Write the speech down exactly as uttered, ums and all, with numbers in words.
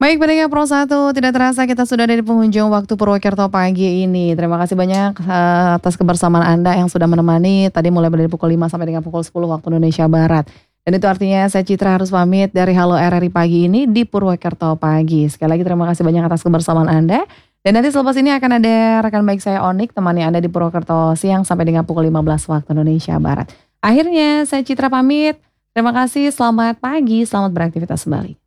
Baik pendengar Pro satu, tidak terasa kita sudah ada di penghujung waktu Purwokerto pagi ini. Terima kasih banyak uh, atas kebersamaan Anda yang sudah menemani tadi mulai dari pukul lima sampai dengan pukul sepuluh waktu Indonesia Barat. Dan itu artinya saya Citra harus pamit dari Halo R R I pagi ini di Purwokerto pagi. Sekali lagi terima kasih banyak atas kebersamaan Anda. Dan nanti selepas ini akan ada rekan baik saya Onik temani Anda di Purwokerto siang sampai dengan pukul lima belas waktu Indonesia Barat. Akhirnya saya Citra pamit. Terima kasih, selamat pagi, selamat beraktivitas kembali.